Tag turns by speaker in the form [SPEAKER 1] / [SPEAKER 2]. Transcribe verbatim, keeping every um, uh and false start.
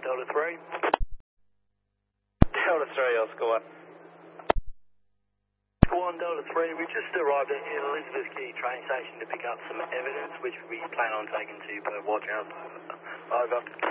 [SPEAKER 1] Delta three.
[SPEAKER 2] Delta three, I'll score.
[SPEAKER 1] One Delta three, we just arrived at Elizabeth Key train station to pick up some evidence which we plan on taking to Perth Watch House. Over.